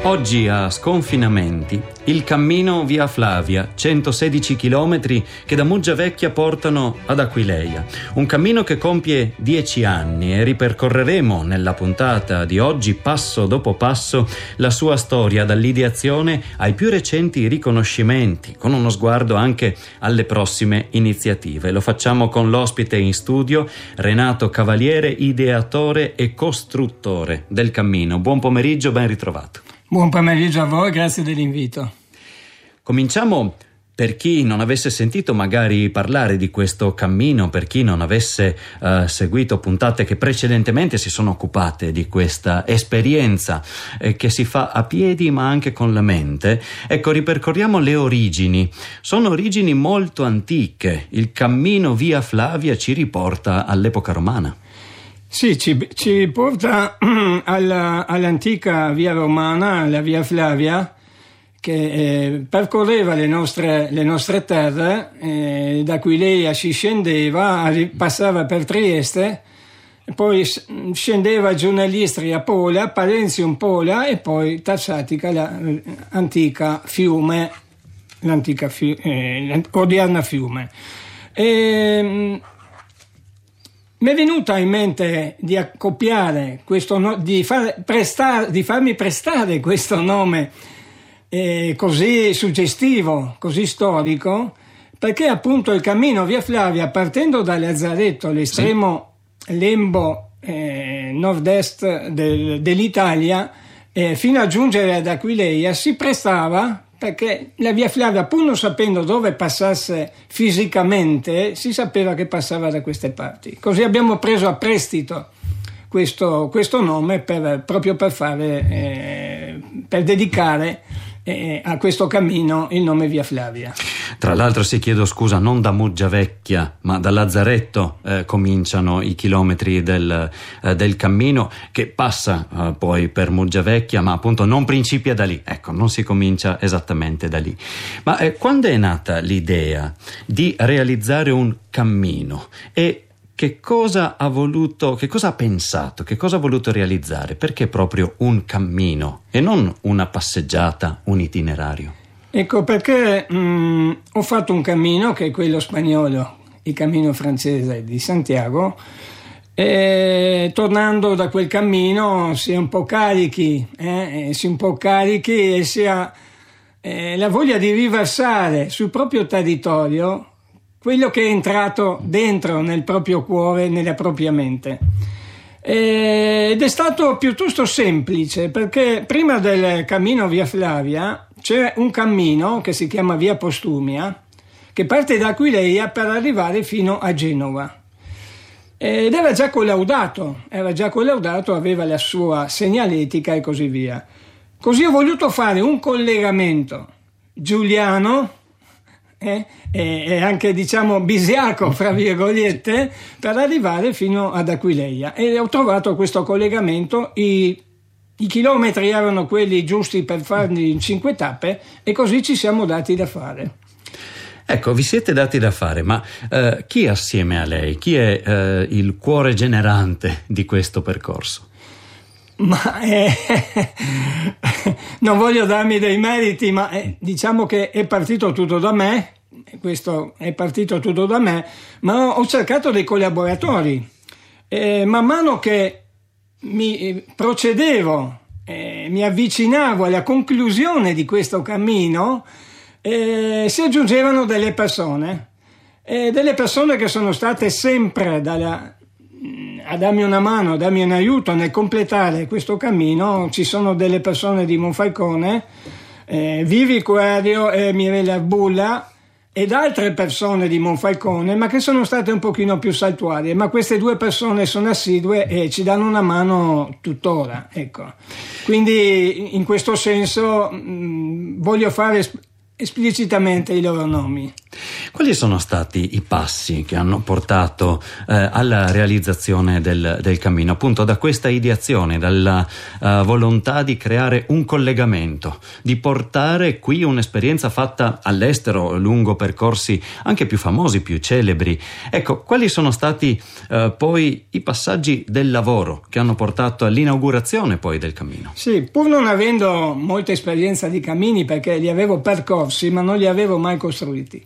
Oggi a Sconfinamenti il cammino via Flavia, 116 chilometri che da Muggiavecchia portano ad Aquileia. Un cammino che compie 10 anni e ripercorreremo nella puntata di oggi, passo dopo passo, la sua storia dall'ideazione ai più recenti riconoscimenti, con uno sguardo anche alle prossime iniziative. Lo facciamo con l'ospite in studio, Renato Cavaliere, ideatore e costruttore del cammino. Buon pomeriggio, ben ritrovato. Buon pomeriggio a voi, grazie dell'invito. Cominciamo, per chi non avesse sentito magari parlare di questo cammino, per chi non avesse seguito puntate che precedentemente si sono occupate di questa esperienza che si fa a piedi ma anche con la mente. Ecco, ripercorriamo le origini. Sono origini molto antiche. Il cammino via Flavia ci riporta all'epoca romana. Sì, ci porta all'antica via romana, la via Flavia, che percorreva le nostre terre, da Aquileia si scendeva, passava per Trieste, poi scendeva giù nell'Istria, Pola, Palentium, Pola e poi Tarsatica, l'antica Fiume, odierna Fiume. Mi è venuta in mente di accoppiare di farmi prestare questo nome così suggestivo, così storico, perché appunto il cammino via Flavia, partendo da Lazzaretto, l'estremo lembo nord-est dell'Italia, fino a giungere ad Aquileia, si prestava, perché la via Flavia, pur non sapendo dove passasse fisicamente, si sapeva che passava da queste parti. Così abbiamo preso a prestito questo nome proprio per dedicare a questo cammino il nome via Flavia. Tra l'altro, se chiedo scusa, non da Muggiavecchia ma da Lazzaretto cominciano i chilometri del cammino, che passa poi per Muggiavecchia, ma appunto non principia da lì. Ecco, non si comincia esattamente da lì. Ma quando è nata l'idea di realizzare un cammino e che cosa ha pensato, che cosa ha voluto realizzare? Perché proprio un cammino e non una passeggiata, un itinerario? Ecco, perché ho fatto un cammino che è quello spagnolo, il cammino francese di Santiago, e tornando da quel cammino si è un po' carichi e si ha la voglia di riversare sul proprio territorio quello che è entrato dentro nel proprio cuore, nella propria mente. Ed è stato piuttosto semplice, perché prima del cammino via Flavia c'è un cammino che si chiama via Postumia, che parte da Aquileia per arrivare fino a Genova. Ed era già collaudato, aveva la sua segnaletica e così via. Così ho voluto fare un collegamento giuliano e anche bisiaco fra virgolette per arrivare fino ad Aquileia, e ho trovato questo collegamento. I chilometri erano quelli giusti per farli in 5 tappe e così ci siamo dati da fare. Ecco, vi siete dati da fare, ma chi assieme a lei, chi è il cuore generante di questo percorso? Ma non voglio darmi dei meriti, ma diciamo che è partito tutto da me. Ma ho cercato dei collaboratori. Man mano che mi procedevo, mi avvicinavo alla conclusione di questo cammino, si aggiungevano delle persone che sono state sempre a darmi una mano, a darmi un aiuto nel completare questo cammino. Ci sono delle persone di Monfalcone, Vivi Querio e Mirella Bulla, ed altre persone di Monfalcone, ma che sono state un pochino più saltuarie, ma queste 2 persone sono assidue e ci danno una mano tuttora, ecco. Quindi in questo senso voglio fare esplicitamente i loro nomi. Quali sono stati i passi che hanno portato alla realizzazione del cammino? Appunto, da questa ideazione, dalla volontà di creare un collegamento, di portare qui un'esperienza fatta all'estero lungo percorsi anche più famosi, più celebri. Ecco, quali sono stati poi i passaggi del lavoro che hanno portato all'inaugurazione poi del cammino? Sì, pur non avendo molta esperienza di cammini, perché li avevo percorsi ma non li avevo mai costruiti,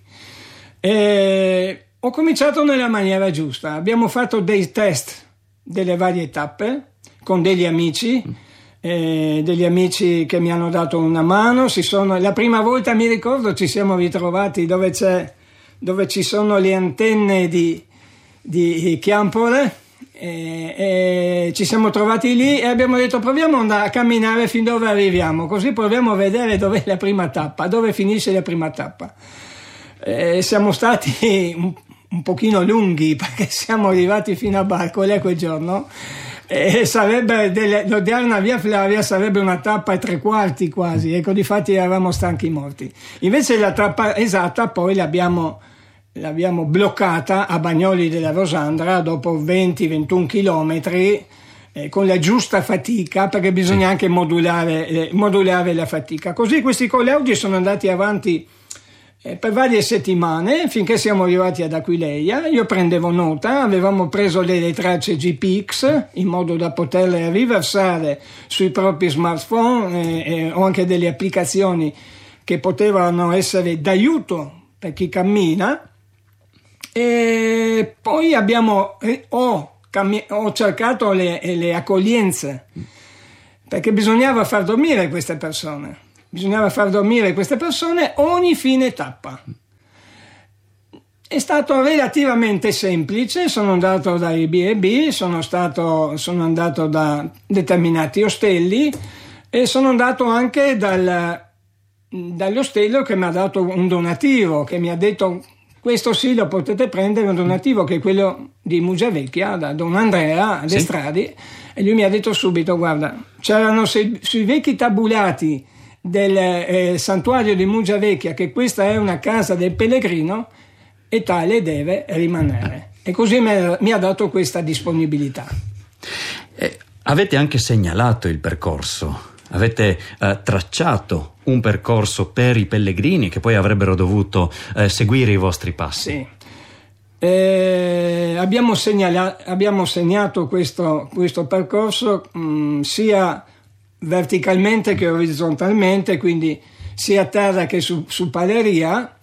ho cominciato nella maniera giusta. Abbiamo fatto dei test delle varie tappe con degli amici che mi hanno dato una mano. La prima volta, mi ricordo, ci siamo ritrovati dove ci sono le antenne di Chiampole, ci siamo trovati lì e abbiamo detto proviamo a camminare fin dove arriviamo, così proviamo a vedere dov'è la prima tappa, dove finisce la prima tappa. Siamo stati un pochino lunghi, perché siamo arrivati fino a Barcole quel giorno, e l'odierna via Flavia sarebbe una tappa e 3/4 quasi, ecco, difatti eravamo stanchi morti. Invece la tappa esatta poi l'abbiamo bloccata a Bagnoli della Rosandra dopo 20-21 chilometri, con la giusta fatica, perché bisogna anche modulare la fatica. Così questi collaugi sono andati avanti per varie settimane, finché siamo arrivati ad Aquileia. Io prendevo nota, avevamo preso le tracce GPX in modo da poterle riversare sui propri smartphone, o anche delle applicazioni che potevano essere d'aiuto per chi cammina. E poi ho cercato le accoglienze, perché bisognava far dormire queste persone. Ogni fine tappa. È stato relativamente semplice. Sono andato dai B&B, sono andato da determinati ostelli e sono andato anche dall'ostello che mi ha dato un donativo, che mi ha detto questo sì lo potete prendere, un donativo, che è quello di Muggiavecchia, da Don Andrea Destradi, e lui mi ha detto subito: guarda, c'erano sui vecchi tabulati del santuario di Muggiavecchia che questa è una casa del pellegrino e tale deve rimanere, e così mi ha dato questa disponibilità. Avete anche segnalato il percorso, avete tracciato un percorso per i pellegrini che poi avrebbero dovuto seguire i vostri passi. Sì. Abbiamo segnato questo percorso sia verticalmente che orizzontalmente, quindi sia a terra che su paleria,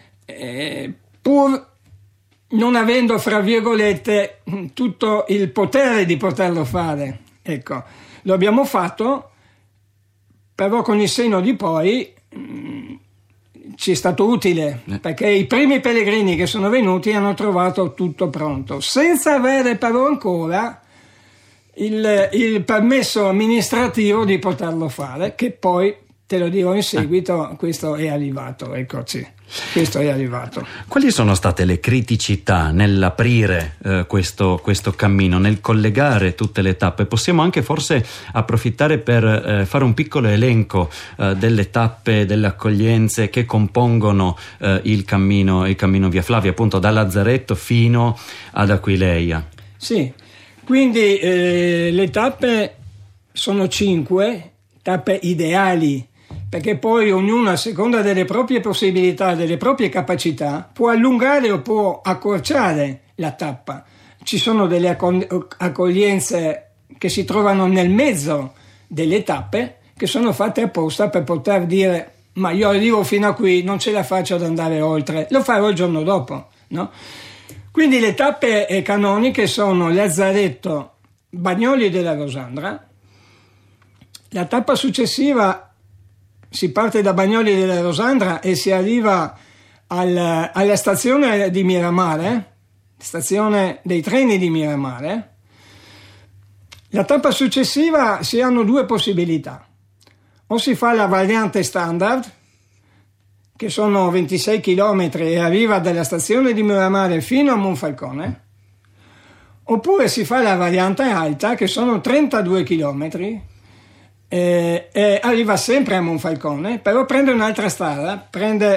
pur non avendo, fra virgolette, tutto il potere di poterlo fare. Ecco, lo abbiamo fatto, però con il senno di poi ci è stato utile, perché i primi pellegrini che sono venuti hanno trovato tutto pronto, senza avere però ancora il permesso amministrativo di poterlo fare, che poi te lo dirò in seguito. Questo è arrivato, eccoci, questo è arrivato. Quali sono state le criticità nell'aprire questo cammino, nel collegare tutte le tappe? Possiamo anche forse approfittare per fare un piccolo elenco delle tappe, delle accoglienze che compongono il cammino Via Flavia, appunto da Lazzaretto fino ad Aquileia. Sì. Quindi le tappe sono 5 tappe ideali, perché poi ognuno, a seconda delle proprie possibilità, delle proprie capacità, può allungare o può accorciare la tappa. Ci sono delle accoglienze che si trovano nel mezzo delle tappe, che sono fatte apposta per poter dire: ma io arrivo fino a qui, non ce la faccio ad andare oltre, lo farò il giorno dopo, no? Quindi le tappe canoniche sono Lazzaretto, Bagnoli della Rosandra. La tappa successiva si parte da Bagnoli della Rosandra e si arriva alla stazione di Miramare, stazione dei treni di Miramare. La tappa successiva si hanno due possibilità: o si fa la variante standard, che sono 26 km e arriva dalla stazione di Miramare fino a Monfalcone, oppure si fa la variante alta, che sono 32 km e arriva sempre a Monfalcone, però prende un'altra strada, prende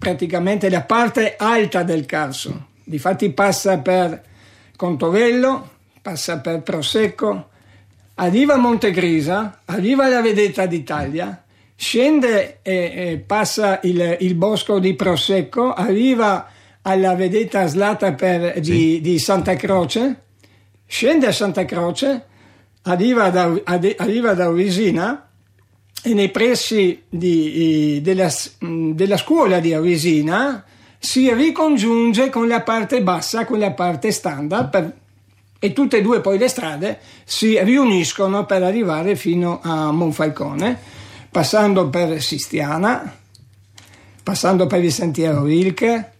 praticamente la parte alta del Carso. Difatti passa per Contovello, passa per Prosecco, arriva a Montegrisa, arriva alla Vedetta d'Italia, scende e passa il bosco di Prosecco, arriva alla Vedetta Aslata di Santa Croce, scende a Santa Croce, arriva ad Aurisina e nei pressi della scuola di Aurisina si ricongiunge con la parte bassa, con la parte standard, e tutte e due poi le strade si riuniscono per arrivare fino a Monfalcone, passando per Sistiana, passando per il Sentiero Rilke,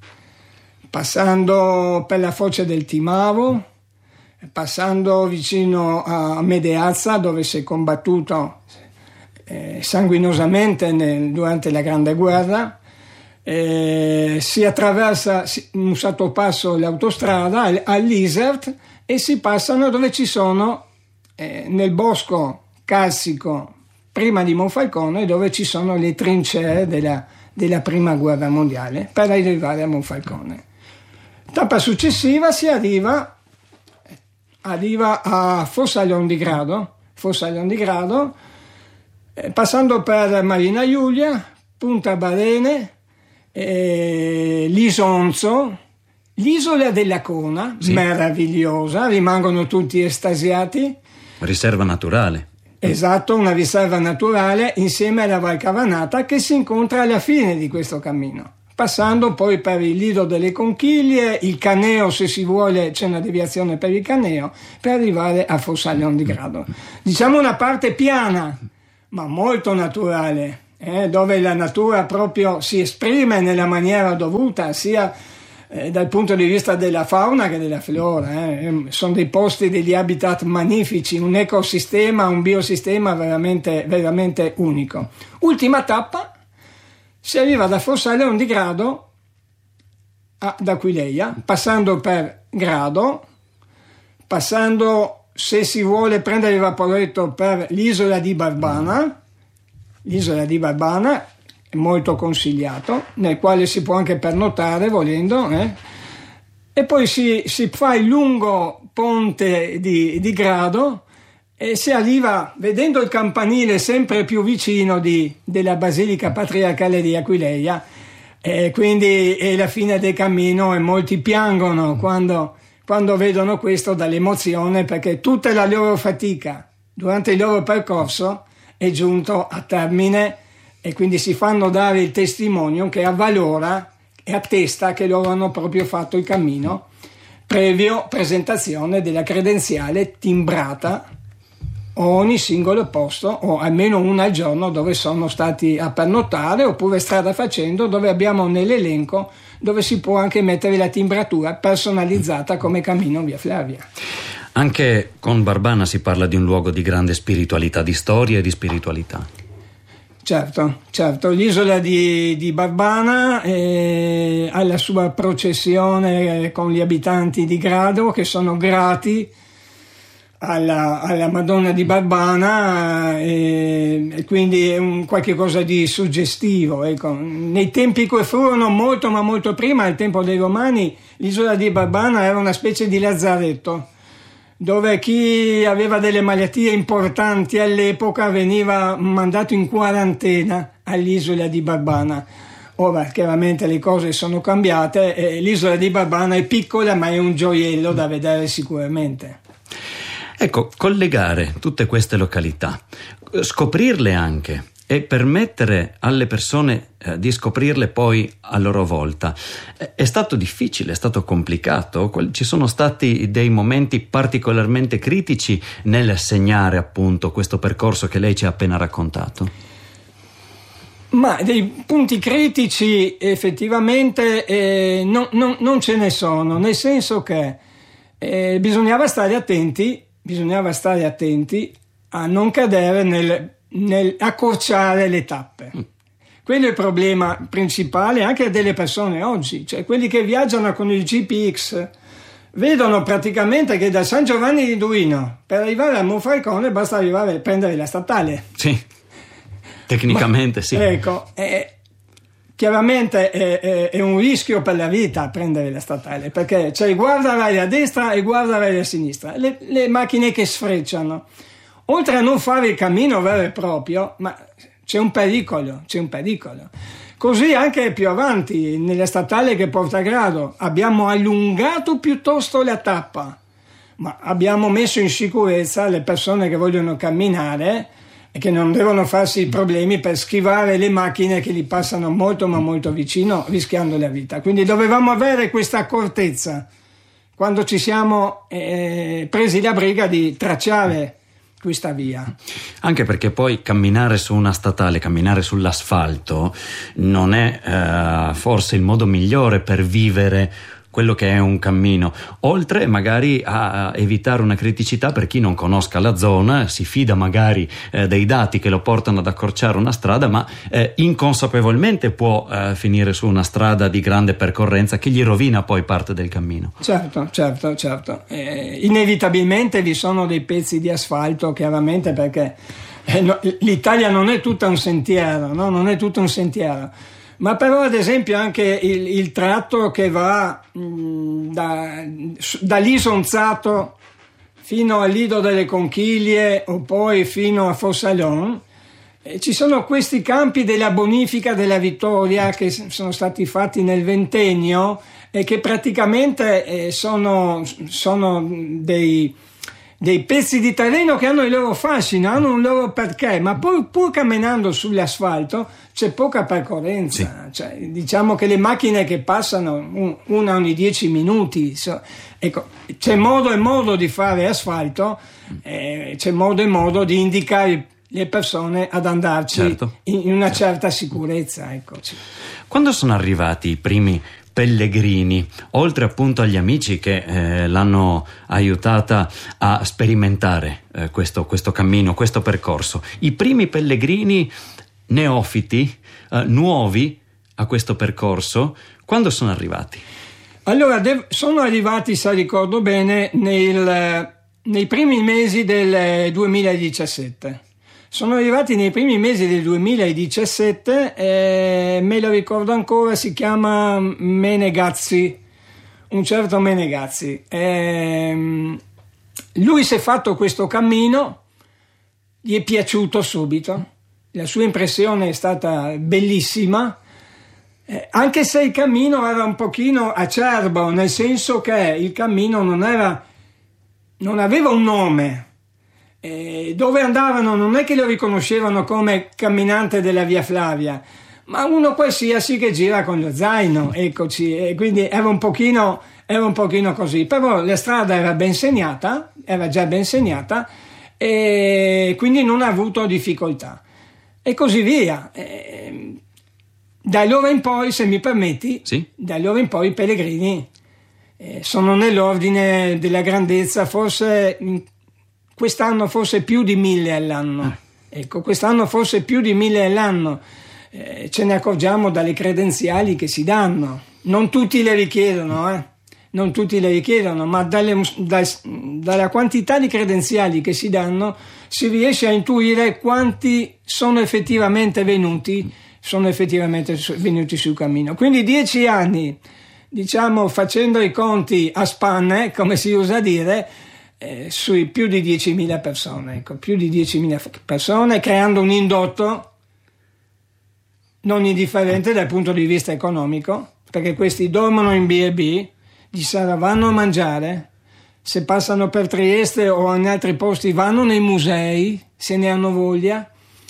passando per la foce del Timavo, passando vicino a Medeazza, dove si è combattuto sanguinosamente durante la Grande Guerra. Si attraversa un sottopasso l'autostrada all'Isert e si passano dove ci sono nel bosco carsico prima di Monfalcone, dove ci sono le trincee della prima guerra mondiale, per arrivare a Monfalcone. Tappa successiva si arriva a Fossalion di Grado, passando per Marina Giulia, Punta Barene, l'Isonzo, l'isola della Cona, sì, meravigliosa, rimangono tutti estasiati. Riserva naturale. Esatto, una riserva naturale insieme alla Val Cavanata, che si incontra alla fine di questo cammino, passando poi per il Lido delle Conchiglie, il Caneo, se si vuole c'è una deviazione per il Caneo, per arrivare a Fossalion di Grado. Diciamo una parte piana ma molto naturale, dove la natura proprio si esprime nella maniera dovuta, sia dal punto di vista della fauna che della flora. Sono dei posti, degli habitat magnifici, un ecosistema, un biosistema veramente, veramente unico. Ultima tappa, si arriva da Fossalion di Grado ad Aquileia, passando per Grado, passando, se si vuole prendere il vaporetto, per l'isola di Barbana. L'isola di Barbana è molto consigliato, nel quale si può anche pernottare volendo, e poi si fa il lungo ponte di Grado e si arriva, vedendo il campanile sempre più vicino della Basilica Patriarcale di Aquileia, quindi è la fine del cammino, e molti piangono quando vedono questo, dall'emozione, perché tutta la loro fatica durante il loro percorso è giunto a termine, e quindi si fanno dare il testimonium che avvalora e attesta che loro hanno proprio fatto il cammino, previo presentazione della credenziale timbrata ogni singolo posto, o almeno una al giorno, dove sono stati a pernottare, oppure strada facendo, dove abbiamo nell'elenco, dove si può anche mettere la timbratura personalizzata come cammino Via Flavia. Anche con Barbana si parla di un luogo di grande spiritualità, di storia e di spiritualità. Certo, l'isola di Barbana ha la sua processione con gli abitanti di Grado, che sono grati alla Madonna di Barbana, e quindi è qualche cosa di suggestivo. Ecco. Nei tempi che furono molto ma molto prima, al tempo dei Romani, l'isola di Barbana era una specie di lazzaretto, dove chi aveva delle malattie importanti all'epoca veniva mandato in quarantena all'isola di Barbana. Ora chiaramente le cose sono cambiate, e l'isola di Barbana è piccola ma è un gioiello da vedere sicuramente. Ecco, collegare tutte queste località, scoprirle anche e permettere alle persone di scoprirle poi a loro volta, è stato difficile, è stato complicato? Ci sono stati dei momenti particolarmente critici nel segnare appunto questo percorso che lei ci ha appena raccontato? Ma dei punti critici effettivamente non ce ne sono, nel senso che bisognava stare attenti a non cadere nel accorciare le tappe. Quello è il problema principale anche delle persone oggi, cioè quelli che viaggiano con il GPX vedono praticamente che da San Giovanni di Duino per arrivare a Monfalcone basta prendere la statale. Sì, tecnicamente sì. Ecco, chiaramente è un rischio per la vita prendere la statale, perché c'è guarda vai a destra e guarda vai a sinistra, le macchine che sfrecciano. Oltre a non fare il cammino vero e proprio, ma c'è un pericolo. Così anche più avanti, nella statale che porta a Grado, abbiamo allungato piuttosto la tappa, ma abbiamo messo in sicurezza le persone che vogliono camminare e che non devono farsi problemi per schivare le macchine che li passano molto ma molto vicino, rischiando la vita. Quindi dovevamo avere questa accortezza quando ci siamo presi la briga di tracciare questa via. Anche perché poi camminare su una statale, camminare sull'asfalto non è forse il modo migliore per vivere quello che è un cammino, oltre magari a evitare una criticità per chi non conosca la zona, si fida magari dei dati che lo portano ad accorciare una strada, ma inconsapevolmente può finire su una strada di grande percorrenza che gli rovina poi parte del cammino. Certo. Inevitabilmente vi sono dei pezzi di asfalto, chiaramente, perché l'Italia non è tutta un sentiero, no? Non è tutto un sentiero. Ma però ad esempio anche il tratto che va da Lisonzato fino al Lido delle Conchiglie o poi fino a Fossalon, ci sono questi campi della bonifica della Vittoria che sono stati fatti nel ventennio e che praticamente sono dei pezzi di terreno che hanno il loro fascino, hanno un loro perché, ma pur camminando sull'asfalto c'è poca percorrenza. Sì. Cioè, diciamo che le macchine che passano una ogni 10 minuti, ecco, c'è modo e modo di fare asfalto, c'è modo e modo di indicare le persone ad andarci, certo, in una certa sicurezza. Eccoci. Quando sono arrivati i primi pellegrini, oltre appunto agli amici che l'hanno aiutata a sperimentare questo cammino, questo percorso, i primi pellegrini neofiti, nuovi a questo percorso, quando sono arrivati? Allora, sono arrivati, se ricordo bene, nei primi mesi del 2017. Sono arrivati nei primi mesi del 2017, me lo ricordo ancora, si chiama Menegazzi, un certo Menegazzi. Lui si è fatto questo cammino, gli è piaciuto subito, la sua impressione è stata bellissima, anche se il cammino era un pochino acerbo, nel senso che il cammino non aveva un nome. Dove andavano non è che lo riconoscevano come camminante della Via Flavia, ma uno qualsiasi che gira con lo zaino, eccoci, e quindi era un pochino così, però la strada era già ben segnata, e quindi non ha avuto difficoltà e così via. Da allora in poi, se mi permetti, sì? Da allora in poi i pellegrini sono nell'ordine della grandezza, forse quest'anno forse più di 1000 all'anno. Ecco, quest'anno forse più di 1000 all'anno. Ce ne accorgiamo dalle credenziali che si danno. Non tutti le richiedono, ma dalla quantità di credenziali che si danno si riesce a intuire quanti sono effettivamente venuti sul cammino. Quindi 10 anni, diciamo, facendo i conti a spanne, come si usa dire, sui più di 10.000 persone, ecco, più di 10.000 persone, creando un indotto non indifferente dal punto di vista economico, perché questi dormono in B&B, di sera vanno a mangiare, se passano per Trieste o in altri posti vanno nei musei, se ne hanno voglia,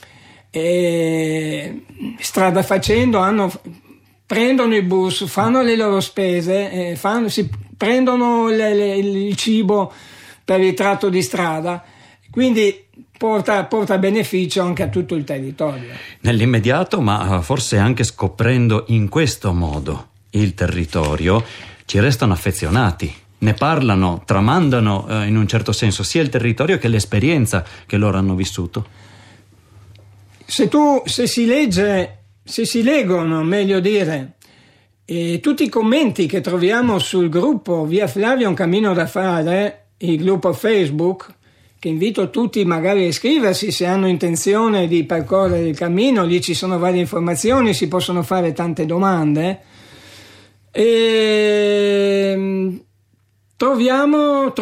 e strada facendo prendono i bus, fanno le loro spese, prendono il cibo per il tratto di strada, quindi porta beneficio anche a tutto il territorio. Nell'immediato, ma forse anche scoprendo in questo modo il territorio, ci restano affezionati, ne parlano, tramandano in un certo senso sia il territorio che l'esperienza che loro hanno vissuto. Se si leggono, meglio dire, tutti i commenti che troviamo sul gruppo Via Flavia un cammino da fare, il gruppo Facebook, che invito tutti magari a iscriversi se hanno intenzione di percorrere il cammino. Lì ci sono varie informazioni, si possono fare tante domande e troviamo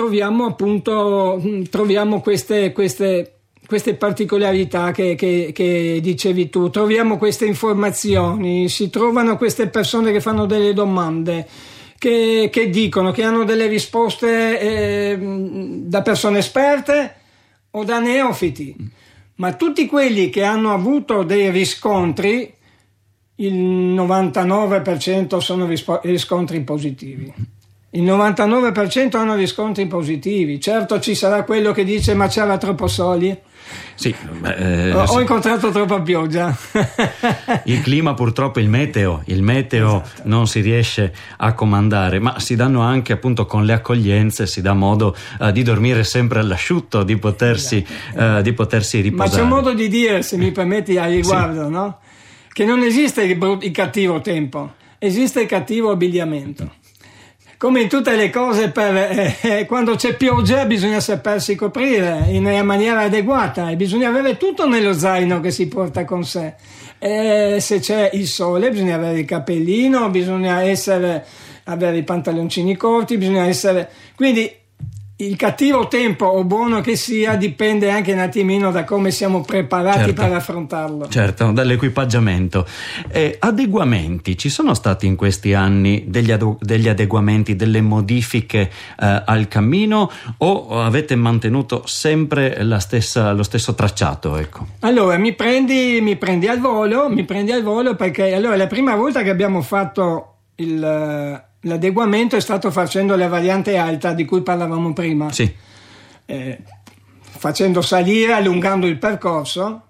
queste particolarità che dicevi tu, troviamo queste informazioni, si trovano queste persone che fanno delle domande, che dicono, che hanno delle risposte da persone esperte o da neofiti, ma tutti quelli che hanno avuto dei riscontri, il 99% sono riscontri positivi. Il 99% hanno riscontri positivi. Certo, ci sarà quello che dice ma c'era troppo sole. Sì, ho incontrato troppa pioggia. Il clima, purtroppo, il meteo esatto, non si riesce a comandare, ma si danno anche, appunto, con le accoglienze si dà modo di dormire sempre all'asciutto, di potersi riposare. Ma c'è un modo di dire, se mi permetti, a riguardo, sì, no? Che non esiste il cattivo tempo, esiste il cattivo abbigliamento. Come in tutte le cose, quando c'è pioggia bisogna sapersi coprire in maniera adeguata e bisogna avere tutto nello zaino che si porta con sé. Se c'è il sole bisogna avere il cappellino, bisogna avere i pantaloncini corti, quindi il cattivo tempo o buono che sia dipende anche un attimino da come siamo preparati, certo, per affrontarlo. Certo, dall'equipaggiamento. Adeguamenti, ci sono stati in questi anni degli adeguamenti, delle modifiche al cammino, o avete mantenuto sempre lo stesso tracciato? Ecco. Allora, mi prendi al volo perché allora la prima volta che abbiamo fatto l'adeguamento è stato facendo la variante alta di cui parlavamo prima, sì. Facendo salire, allungando il percorso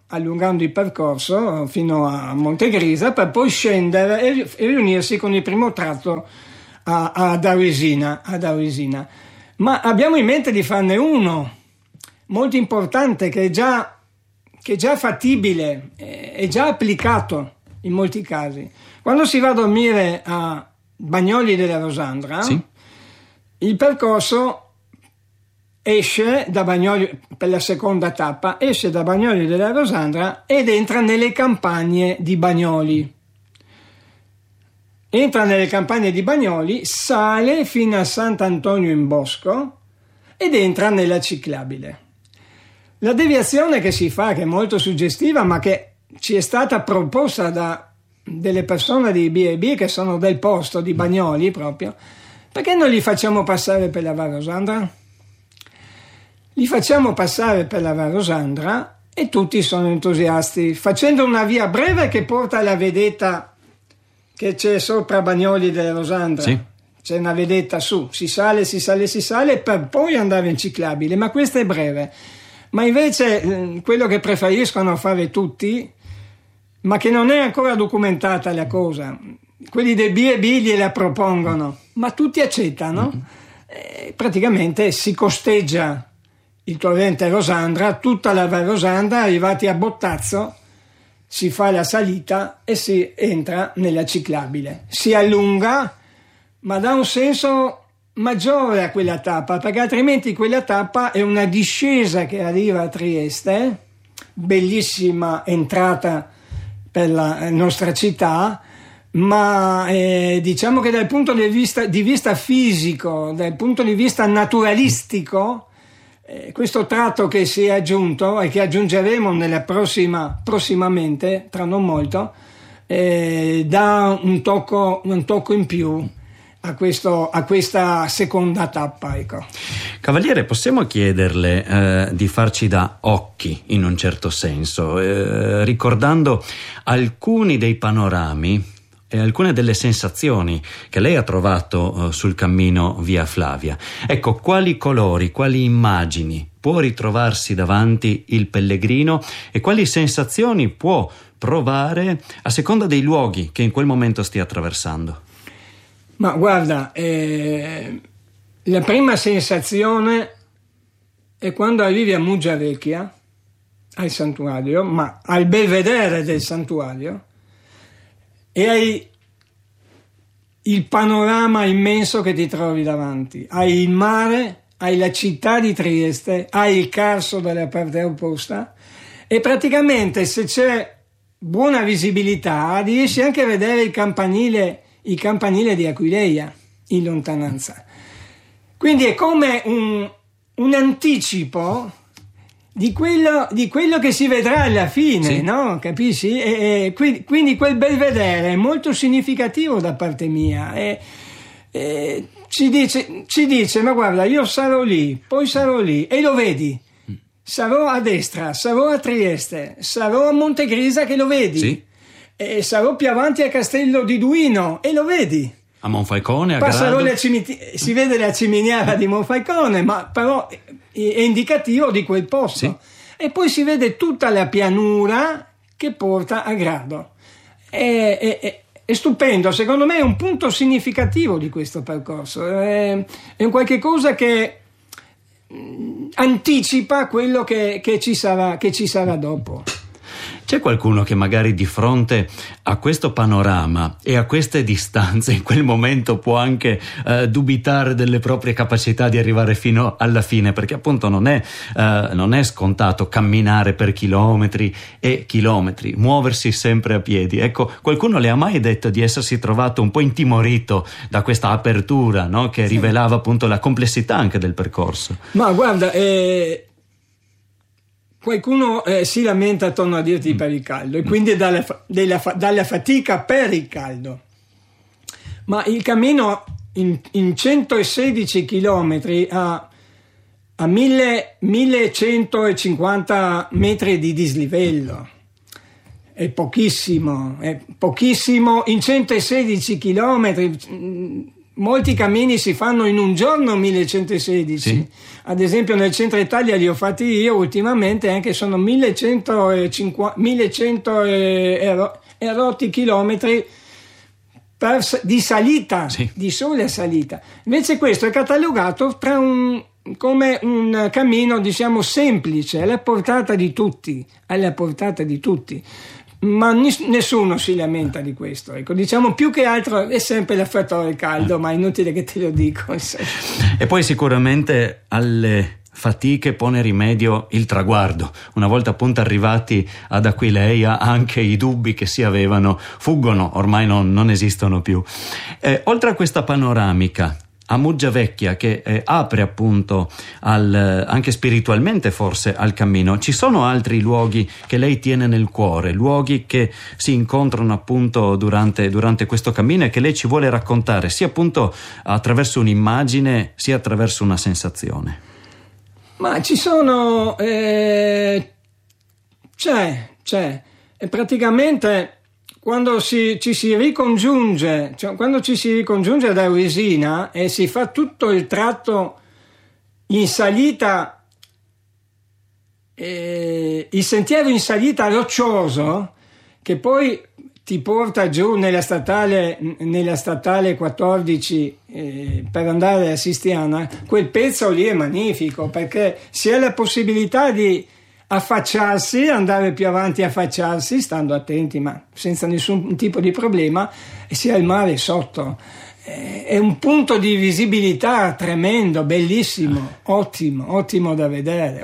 fino a Montegrisa, per poi scendere e riunirsi con il primo tratto ad Aresina. Ma abbiamo in mente di farne uno molto importante che è già fattibile, è già applicato in molti casi. Quando si va a dormire a Bagnoli della Rosandra, sì, il percorso esce da Bagnoli per la seconda tappa, esce da Bagnoli della Rosandra ed entra nelle campagne di Bagnoli. Sale fino a Sant'Antonio in Bosco ed entra nella ciclabile. La deviazione che si fa, che è molto suggestiva, ma che ci è stata proposta da delle persone di B&B che sono del posto di Bagnoli proprio, perché non li facciamo passare per la Val Rosandra? Li facciamo passare per la Val Rosandra e tutti sono entusiasti, facendo una via breve che porta alla vedetta che c'è sopra Bagnoli della Rosandra. Sì. C'è una vedetta su, si sale per poi andare in ciclabile, ma questa è breve. Ma invece quello che preferiscono fare tutti, ma che non è ancora documentata la cosa, quelli del B&B gliela propongono, ma tutti accettano. Praticamente si costeggia il torrente Rosandra, tutta la Val Rosandra, arrivati a Bottazzo si fa la salita e si entra nella ciclabile, si allunga, ma dà un senso maggiore a quella tappa, perché altrimenti quella tappa è una discesa che arriva a Trieste, bellissima entrata per la nostra città, ma diciamo che dal punto di vista fisico, dal punto di vista naturalistico, questo tratto che si è aggiunto e che aggiungeremo prossimamente, tra non molto, dà un tocco in più a questa seconda tappa, ecco. Cavaliere, possiamo chiederle di farci da occhi, in un certo senso, ricordando alcuni dei panorami e alcune delle sensazioni che lei ha trovato sul cammino Via Flavia. Ecco, quali colori, quali immagini può ritrovarsi davanti il pellegrino e quali sensazioni può provare a seconda dei luoghi che in quel momento stia attraversando? Ma guarda, la prima sensazione è quando arrivi a Muggia Vecchia, al santuario, ma al belvedere del santuario, e hai il panorama immenso che ti trovi davanti. Hai il mare hai la città di Trieste, hai il Carso dalla parte opposta e praticamente se c'è buona visibilità riesci anche a vedere il campanile di Aquileia in lontananza. Quindi è come un anticipo di quello che si vedrà alla fine, sì. No? Capisci? E quindi quel belvedere è molto significativo da parte mia. Ci dice, ma guarda, io sarò lì, poi sarò lì, e lo vedi. Sarò a destra, sarò a Trieste, sarò a Montegrisa, che lo vedi. Sì. E sarò più avanti a Castello di Duino, e lo vedi. A Monfalcone, a Grado. Si vede la ciminiera di Monfalcone, ma però è indicativo di quel posto. Sì. E poi si vede tutta la pianura che porta a Grado. È stupendo, secondo me è un punto significativo di questo percorso. È un qualche cosa che anticipa quello che ci sarà dopo. C'è qualcuno che magari di fronte a questo panorama e a queste distanze in quel momento può anche dubitare delle proprie capacità di arrivare fino alla fine, perché appunto non è scontato camminare per chilometri e chilometri, muoversi sempre a piedi. Ecco, qualcuno le ha mai detto di essersi trovato un po' intimorito da questa apertura, no? Che rivelava appunto la complessità anche del percorso? Ma guarda, qualcuno si lamenta attorno a dirti per il caldo e quindi dalla fatica per il caldo, ma il cammino in 116 chilometri a 1150 metri di dislivello è pochissimo in 116 chilometri. Molti cammini si fanno in un giorno 1116, sì. Ad esempio nel centro Italia li ho fatti io ultimamente, anche sono 1100 e rotti chilometri di salita, sì. Di sola salita. Invece questo è catalogato come un cammino, diciamo, semplice, alla portata di tutti. Ma nessuno si lamenta di questo, ecco. Diciamo, più che altro è sempre il fattore caldo, ma è inutile che te lo dico. E poi sicuramente alle fatiche pone rimedio il traguardo. Una volta appunto arrivati ad Aquileia, anche i dubbi che si avevano fuggono, ormai non esistono più. Oltre a questa panoramica a Muggiavecchia, che apre appunto anche spiritualmente forse al cammino, ci sono altri luoghi che lei tiene nel cuore, luoghi che si incontrano appunto durante questo cammino e che lei ci vuole raccontare, sia appunto attraverso un'immagine sia attraverso una sensazione? Ma ci sono c'è e praticamente quando ci si ricongiunge ad Auresina e si fa tutto il tratto in salita, il sentiero in salita roccioso che poi ti porta giù nella statale 14 per andare a Sistiana, quel pezzo lì è magnifico perché si ha la possibilità di affacciarsi, andare più avanti, affacciarsi, stando attenti ma senza nessun tipo di problema, e si ha il mare sotto. È un punto di visibilità tremendo, bellissimo, ottimo da vedere.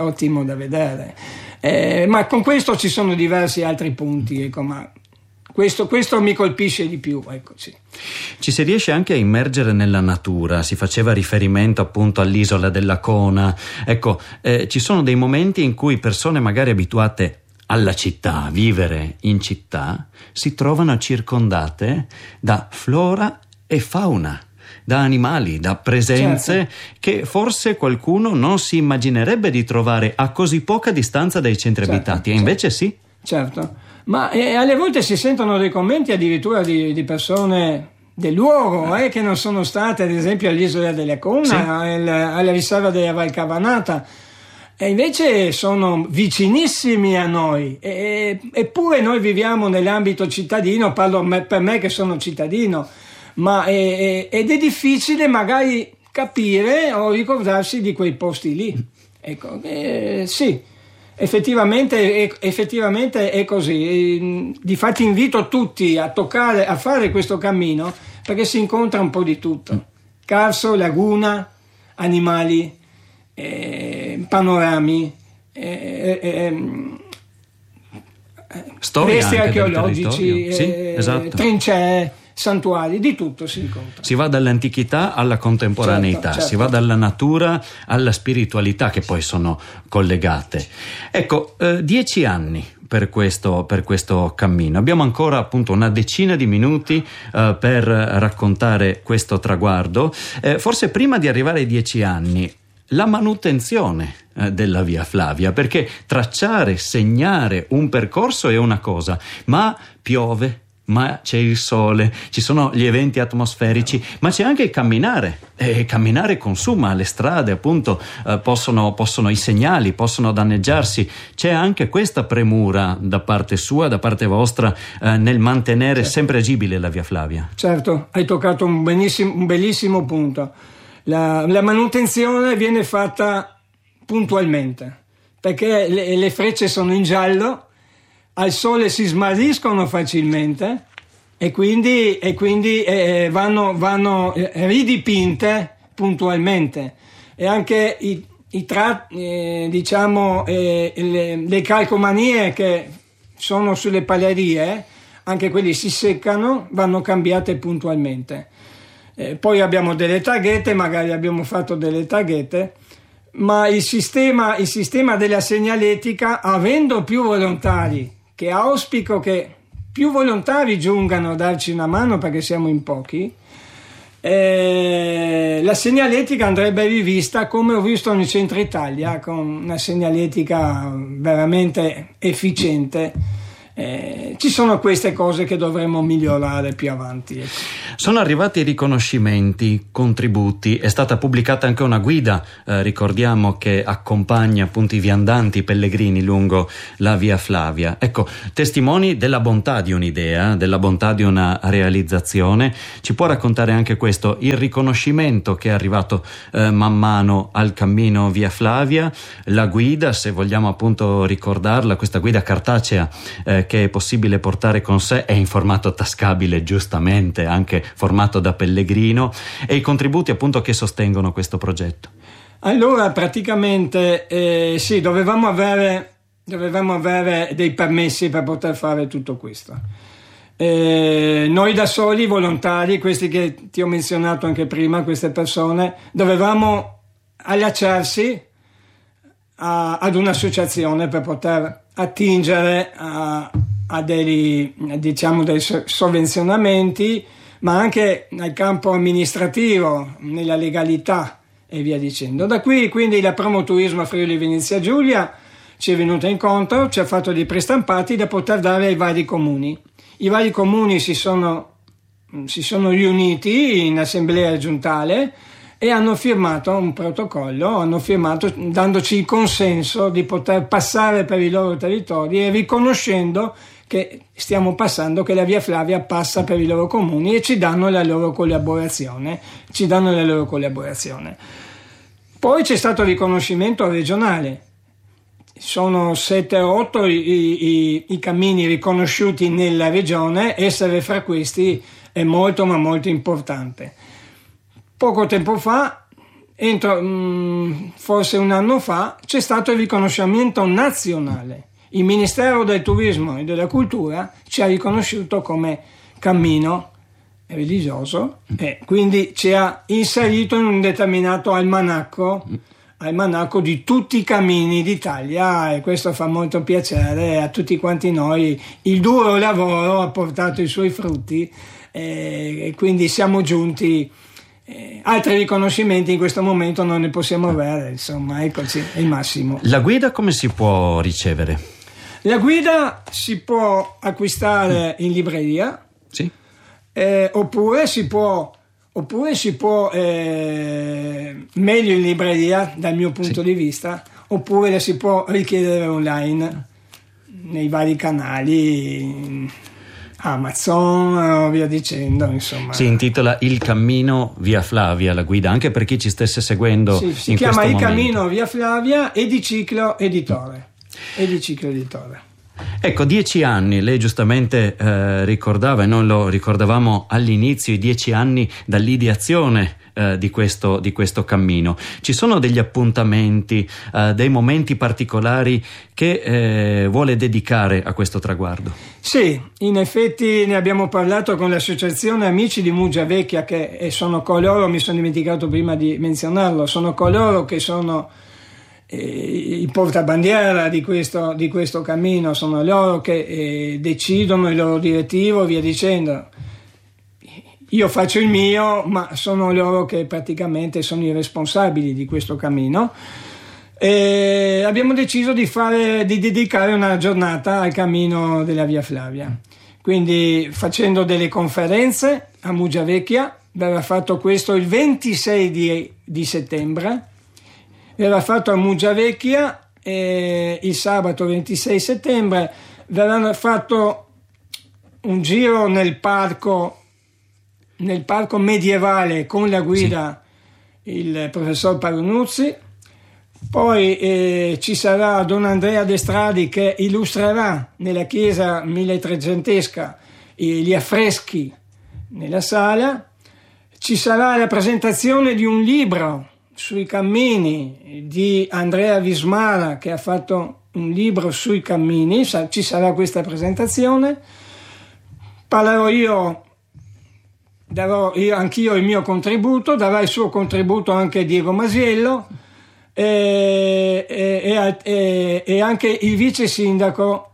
Ma con questo ci sono diversi altri punti, ecco, ma questo mi colpisce di più, eccoci. Ci si riesce anche a immergere nella natura, si faceva riferimento appunto all'isola della Cona, ecco, ci sono dei momenti in cui persone magari abituate alla città, a vivere in città, si trovano circondate da flora e fauna, da animali, da presenze, certo, che forse qualcuno non si immaginerebbe di trovare a così poca distanza dai centri abitati, e invece sì. Certo. Ma alle volte si sentono dei commenti addirittura di persone del luogo che non sono state ad esempio all'isola della Cona, sì, alla riserva della Val Cavanata, e invece sono vicinissimi a noi, eppure noi viviamo nell'ambito cittadino, parlo per me che sono cittadino, ed è difficile magari capire o ricordarsi di quei posti lì, ecco, sì. Effettivamente è così. Difatti invito tutti a fare questo cammino perché si incontra un po' di tutto: Carso, laguna, animali, panorami, resti archeologici, sì, esatto. trincee, santuari, di tutto si incontra. Si va dall'antichità alla contemporaneità, certo. Si va dalla natura alla spiritualità, che poi sono collegate. Ecco, 10 anni per questo cammino. Abbiamo ancora appunto una decina di minuti per raccontare questo traguardo. Forse prima di arrivare ai 10 anni, la manutenzione della Via Flavia, perché tracciare, segnare un percorso è una cosa, ma piove, ma c'è il sole, ci sono gli eventi atmosferici, ma c'è anche il camminare, e camminare consuma, le strade appunto possono i segnali possono danneggiarsi. C'è anche questa premura da parte sua, da parte vostra, nel mantenere sempre agibile la Via Flavia. Certo, hai toccato un bellissimo punto. La manutenzione viene fatta puntualmente, perché le frecce sono in giallo, al sole si smarriscono facilmente e quindi vanno ridipinte puntualmente, e anche le calcomanie che sono sulle palerie, anche quelli si seccano, vanno cambiate puntualmente. Poi abbiamo delle taghette, magari abbiamo fatto delle taghette, ma il sistema della segnaletica, avendo più volontari, che auspico che più volontari giungano a darci una mano, perché siamo in pochi, la segnaletica andrebbe rivista, come ho visto nel centro Italia, con una segnaletica veramente efficiente. Ci sono queste cose che dovremmo migliorare più avanti. Sono arrivati riconoscimenti, contributi, è stata pubblicata anche una guida, ricordiamo, che accompagna appunto i viandanti, i pellegrini lungo la Via Flavia. Ecco, testimoni della bontà di un'idea, della bontà di una realizzazione. Ci può raccontare anche questo, il riconoscimento che è arrivato man mano al cammino Via Flavia, la guida, se vogliamo appunto ricordarla, questa guida cartacea che è possibile portare con sé, è in formato tascabile, giustamente, anche formato da pellegrino, e i contributi appunto che sostengono questo progetto. Allora, praticamente sì, dovevamo avere dei permessi per poter fare tutto questo. Noi da soli, volontari, questi che ti ho menzionato anche prima, queste persone, dovevamo allacciarsi ad un'associazione per poter attingere a dei sovvenzionamenti, ma anche nel campo amministrativo, nella legalità e via dicendo. Da qui quindi la Promoturismo Friuli Venezia Giulia ci è venuta incontro, ci ha fatto dei prestampati da poter dare ai vari comuni. I vari comuni si sono riuniti in assemblea giuntale e hanno firmato un protocollo, dandoci il consenso di poter passare per i loro territori e riconoscendo che stiamo passando, che la Via Flavia passa per i loro comuni, e ci danno la loro collaborazione. Poi c'è stato il riconoscimento regionale. Sono 7-8 i cammini riconosciuti nella regione, essere fra questi è molto ma molto importante. Poco tempo fa, forse un anno fa, c'è stato il riconoscimento nazionale. Il Ministero del Turismo e della Cultura ci ha riconosciuto come cammino religioso e quindi ci ha inserito in un determinato almanacco di tutti i cammini d'Italia, e questo fa molto piacere a tutti quanti noi. Il duro lavoro ha portato i suoi frutti e quindi siamo giunti. Altri riconoscimenti in questo momento non ne possiamo avere, insomma, eccoci, è il massimo. La guida come si può ricevere? La guida si può acquistare in libreria, sì. Oppure si può meglio in libreria dal mio punto di vista, oppure la si può richiedere online nei vari canali, Amazon, via dicendo, insomma. Si intitola Il Cammino Via Flavia, la guida, anche per chi ci stesse seguendo. Sì, si chiama Il Cammino Via Flavia, Ediciclo Editore. Ecco, 10 anni, lei giustamente ricordava, e noi lo ricordavamo all'inizio, i 10 anni dall'ideazione di questo cammino. Ci sono degli appuntamenti, dei momenti particolari che vuole dedicare a questo traguardo? Sì, in effetti ne abbiamo parlato con l'associazione Amici di Muggia Vecchia, che sono coloro, mi sono dimenticato prima di menzionarlo, sono coloro che sono i portabandiera di questo cammino, sono loro che decidono il loro direttivo, via dicendo. Io faccio il mio, ma sono loro che praticamente sono i responsabili di questo cammino. E abbiamo deciso di dedicare una giornata al cammino della Via Flavia, quindi facendo delle conferenze a Muggia Vecchia. Verrà fatto questo il 26 di settembre, verrà fatto a Muggia Vecchia, e il sabato 26 settembre verrà fatto un giro nel parco medievale con la guida, sì, il professor Palunuzzi. Poi ci sarà Don Andrea Destradi che illustrerà nella chiesa 1300esca gli affreschi nella sala. Ci sarà la presentazione di un libro sui cammini di Andrea Vismara, che ha fatto un libro sui cammini. Ci sarà questa presentazione. Parlerò io, darò anch'io il mio contributo, darà il suo contributo anche Diego Masiello e anche il vice sindaco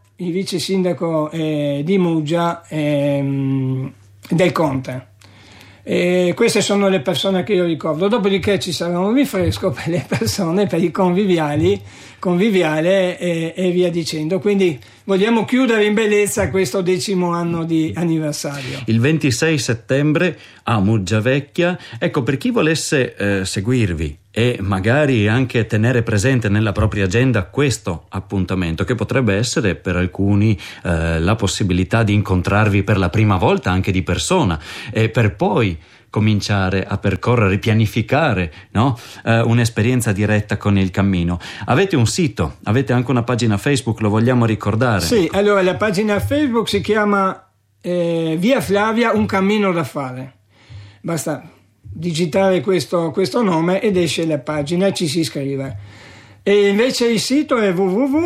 di Muggia, Del Conte. Queste sono le persone che io ricordo. Dopodiché ci sarà un rinfresco per le persone, per i conviviale e via dicendo. Quindi vogliamo chiudere in bellezza questo 10° anno di anniversario. Il 26 settembre a Muggia Vecchia. Ecco, per chi volesse seguirvi e magari anche tenere presente nella propria agenda questo appuntamento, che potrebbe essere per alcuni la possibilità di incontrarvi per la prima volta anche di persona, e per poi cominciare a percorrere, pianificare, no? Un'esperienza diretta con il cammino. Avete un sito, avete anche una pagina Facebook, lo vogliamo ricordare? Sì, allora la pagina Facebook si chiama Via Flavia, un cammino da fare. Basta digitare questo nome ed esce la pagina e ci si iscrive. E invece il sito è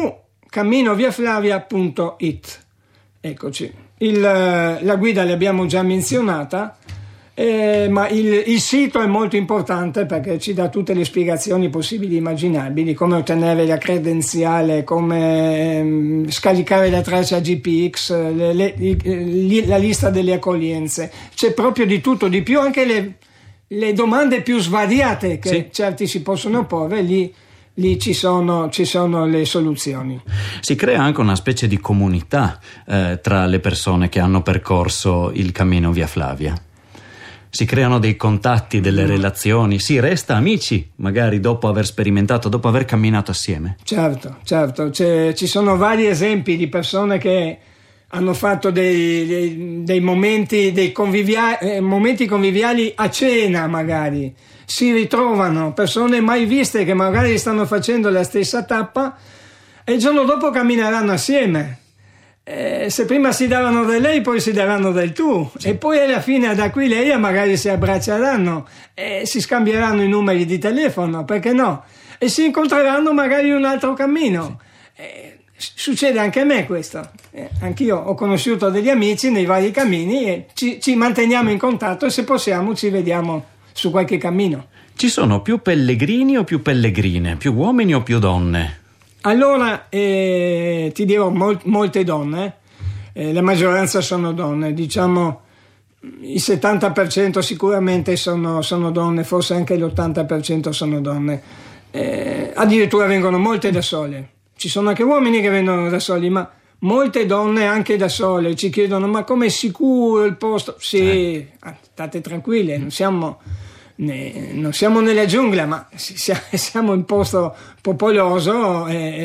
www.camminoviaflavia.it. Eccoci. La guida l'abbiamo già menzionata, ma il sito è molto importante perché ci dà tutte le spiegazioni possibili e immaginabili, come ottenere la credenziale, come scaricare la traccia GPX, la lista delle accoglienze. C'è proprio di tutto, di più, anche le domande più svariate che, sì, certi si possono porre. Lì ci sono le soluzioni. Si crea anche una specie di comunità tra le persone che hanno percorso il cammino Via Flavia. Si creano dei contatti, delle relazioni, si resta amici magari dopo aver sperimentato, dopo aver camminato assieme. Certo, ci sono vari esempi di persone che hanno fatto dei momenti, momenti conviviali a cena, magari si ritrovano persone mai viste che magari stanno facendo la stessa tappa e il giorno dopo cammineranno assieme. Se prima si davano del lei, poi si daranno del tu, sì, e poi alla fine ad Aquileia magari si abbracceranno e si scambieranno i numeri di telefono, perché no? E si incontreranno magari un altro cammino. Succede anche a me questo. Anch'io ho conosciuto degli amici nei vari cammini e ci manteniamo in contatto, e se possiamo ci vediamo su qualche cammino. Ci sono più pellegrini o più pellegrine, più uomini o più donne? Allora, ti dirò molte donne, la maggioranza sono donne, diciamo il 70% sicuramente sono donne, forse anche l'80% sono donne, addirittura vengono molte da sole. Ci sono anche uomini che vengono da soli, ma molte donne anche da sole ci chiedono: ma com'è sicuro il posto? Sì, state tranquille, non siamo nella giungla, ma siamo in posto popoloso,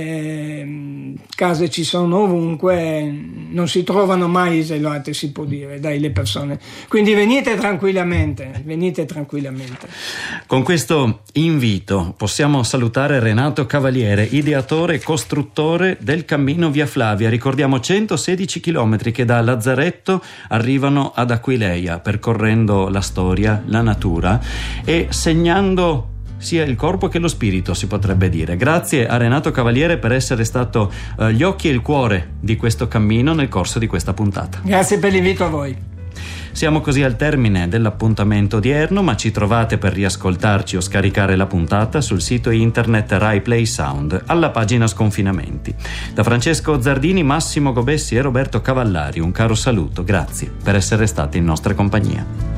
case ci sono ovunque, non si trovano mai isolate, si può dire, le persone. Quindi venite tranquillamente. Con questo invito possiamo salutare Renato Cavaliere, ideatore e costruttore del cammino Via Flavia. Ricordiamo 116 chilometri che da Lazzaretto arrivano ad Aquileia, percorrendo la storia, la natura e segnando sia il corpo che lo spirito, si potrebbe dire. Grazie a Renato Cavaliere per essere stato gli occhi e il cuore di questo cammino nel corso di questa puntata. Grazie per l'invito a voi. Siamo così al termine dell'appuntamento odierno, ma ci trovate per riascoltarci o scaricare la puntata sul sito internet Rai Play Sound, alla pagina Sconfinamenti. Da Francesco Zardini, Massimo Gobessi e Roberto Cavallari un caro saluto, grazie per essere stati in nostra compagnia.